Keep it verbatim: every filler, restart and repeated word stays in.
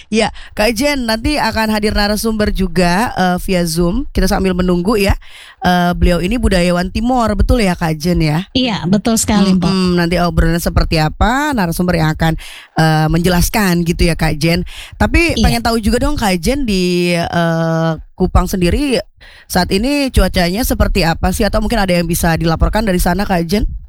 Ya, Kak Jen nanti akan hadir narasumber juga uh, via Zoom. Kita sambil menunggu ya. Uh, beliau ini budayawan Timor, betul ya Kak Jen ya? Iya, betul sekali, Mbak. Mm-mm, nanti obrolannya seperti apa, narasumber yang akan uh, menjelaskan gitu ya Kak Jen. Tapi Iya. pengen tahu juga dong Kak Jen di uh, Kupang sendiri saat ini cuacanya seperti apa sih? Atau mungkin ada yang bisa dilaporkan dari sana Kak Jen?